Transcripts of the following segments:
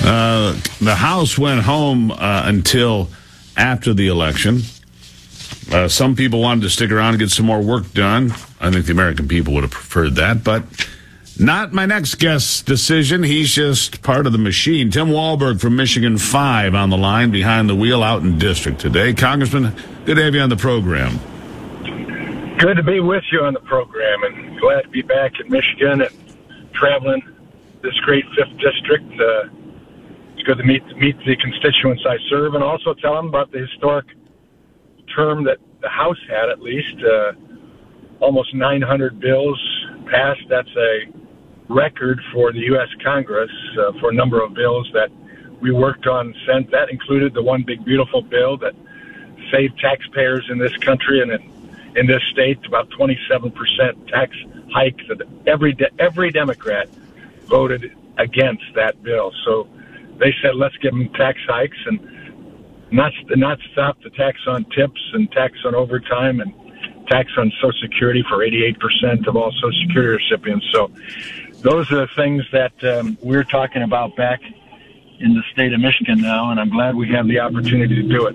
The House went home until after the election. Some people wanted to stick around and get some more work done. I think the American people would have preferred that, but not my next guest's decision. He's just part of the machine. Tim Walberg from Michigan 5 on the line behind the wheel out in district today. Congressman, good to have you on the program. Good to be with you on the program, and glad to be back in Michigan and traveling this great 5th district. It's good to meet the constituents I serve, and also tell them about the historic term that the House had, at least almost 900 bills passed. That's a record for the U.S. Congress for a number of bills that we worked on. Sent that included the One Big Beautiful bill that saved taxpayers in this country and in this state about 27% tax hike. That every Democrat voted against that bill. So they said, let's give them tax hikes and not stop the tax on tips and tax on overtime and tax on Social Security for 88% of all Social Security recipients. So those are the things that we're talking about back in the state of Michigan now, and I'm glad we have the opportunity to do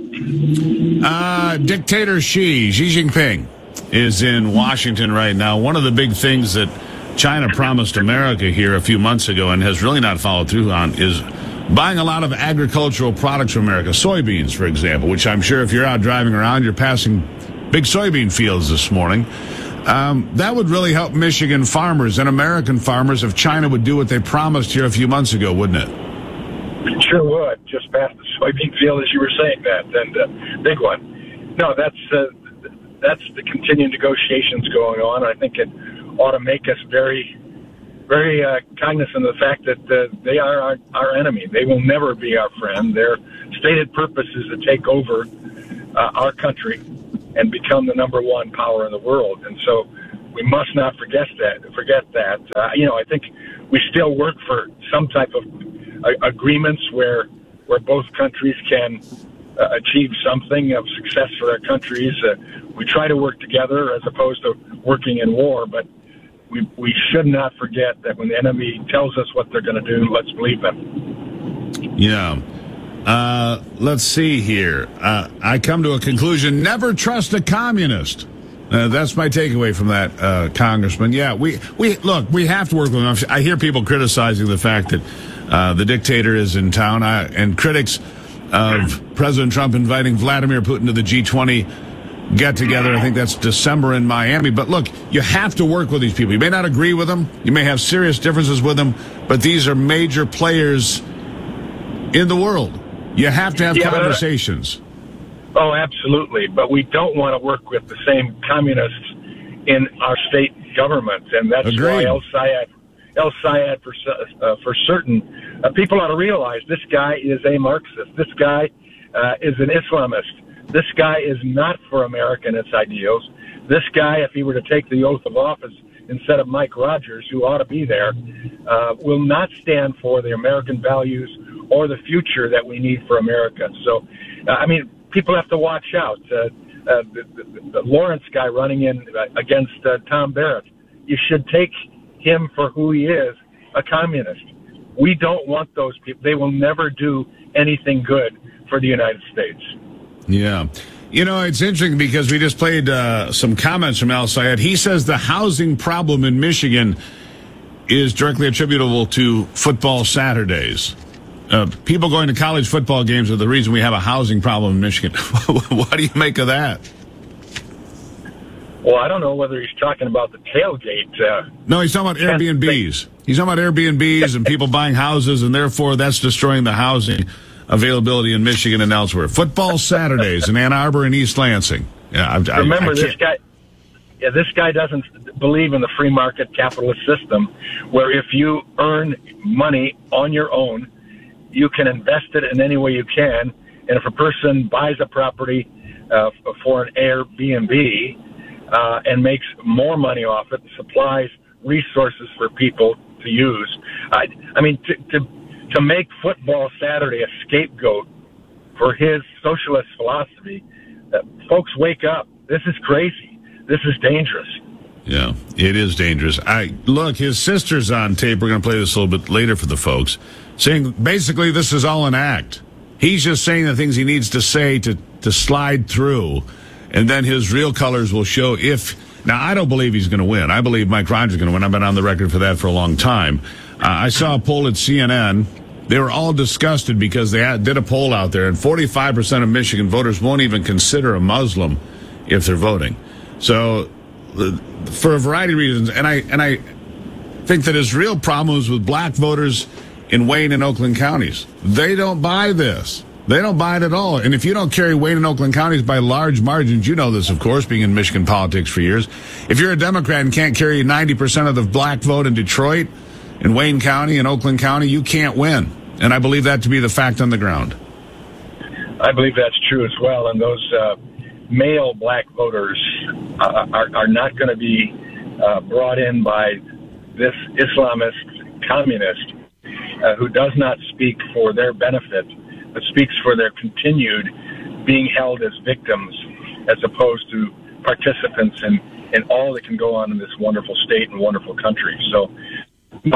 it. Dictator Xi Jinping is in Washington right now. One of the big things that China promised America here a few months ago and has really not followed through on is buying a lot of agricultural products from America. Soybeans, for example, which I'm sure if you're out driving around, you're passing big soybean fields this morning. That would really help Michigan farmers and American farmers if China would do what they promised here a few months ago, wouldn't it? It sure would. Just past the soybean field, as you were saying that, and big one. No, that's the continuing negotiations going on. I think it ought to make us very, very cognizant of the fact that they are our enemy. They will never be our friend. Their stated purpose is to take over our country and become the number one power in the world. And so we must not forget that. I think we still work for some type of agreements where both countries can achieve something of success for their countries. We try to work together as opposed to working in war, but we should not forget that when the enemy tells us what they're going to do, let's believe them. Yeah. Let's see here. I come to a conclusion: never trust a communist. That's my takeaway from that, Congressman. Yeah, we have to work with them. I hear people criticizing the fact that the dictator is in town, and critics of President Trump inviting Vladimir Putin to the G20 get-together. I think that's December in Miami. But look, you have to work with these people. You may not agree with them. You may have serious differences with them, but these are major players in the world. You have to have conversations. Oh, absolutely. But we don't want to work with the same communists in our state government, and that's Agreed. why El Sayed for certain. People ought to realize this guy is a Marxist. This guy is an Islamist. This guy is not for America and its ideals. This guy, if he were to take the oath of office instead of Mike Rogers, who ought to be there, will not stand for the American values or the future that we need for America. So, people have to watch out. The Lawrence guy running in against Tom Barrett, you should take him for who he is, a communist. We don't want those people. They will never do anything good for the United States. Yeah. It's interesting because we just played some comments from El Sayed. He says the housing problem in Michigan is directly attributable to football Saturdays. People going to college football games are the reason we have a housing problem in Michigan. What do you make of that? Well, I don't know whether he's talking about the tailgate. No, he's talking about Airbnbs. He's talking about Airbnbs and people buying houses, and therefore that's destroying the housing availability in Michigan and elsewhere. Football Saturdays in Ann Arbor and East Lansing. Yeah, Remember, this guy. Yeah, this guy doesn't believe in the free market capitalist system, where if you earn money on your own, you can invest it in any way you can. And if a person buys a property for an Airbnb and makes more money off it, supplies resources for people to use. To make Football Saturday a scapegoat for his socialist philosophy, folks, wake up. This is crazy. This is dangerous. Yeah, it is dangerous. Look, his sister's on tape. We're going to play this a little bit later for the folks, saying basically this is all an act. He's just saying the things he needs to say to slide through, and then his real colors will show if... Now, I don't believe he's going to win. I believe Mike Rogers is going to win. I've been on the record for that for a long time. I saw a poll at CNN. They were all disgusted because they did a poll out there, and 45% of Michigan voters won't even consider a Muslim if they're voting. So, for a variety of reasons, and I think that his real problem is with black voters in Wayne and Oakland counties. They don't buy this. They don't buy it at all. And if you don't carry Wayne and Oakland counties by large margins, you know this, of course, being in Michigan politics for years. If you're a Democrat and can't carry 90% of the black vote in Detroit, in Wayne County, and Oakland County, you can't win. And I believe that to be the fact on the ground. I believe that's true as well. And those male black voters are not going to be brought in by this Islamist communist who does not speak for their benefit, but speaks for their continued being held as victims as opposed to participants in all that can go on in this wonderful state and wonderful country. So, no,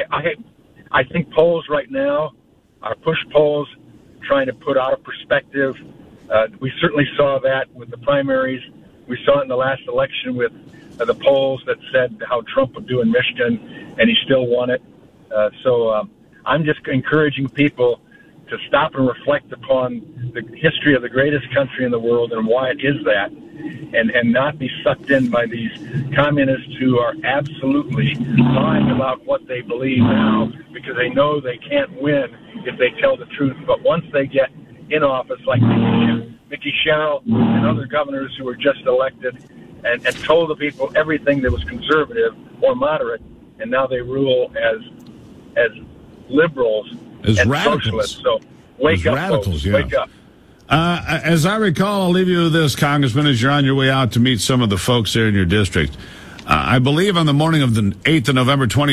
I think polls right now are push polls trying to put out a perspective. We certainly saw that with the primaries. We saw it in the last election with the polls that said how Trump would do in Michigan, and he still won it. So I'm just encouraging people to stop and reflect upon the history of the greatest country in the world and why it is that, and not be sucked in by these communists who are absolutely lying about what they believe now because they know they can't win if they tell the truth. But once they get in office, like Mickey Schell and other governors who were just elected and told the people everything that was conservative or moderate, and now they rule as liberals as and radicals. Socialists. So wake up, radicals, folks. yeah. Wake up. As I recall, I'll leave you with this, Congressman, as you're on your way out to meet some of the folks there in your district. I believe on the morning of the 8th of November,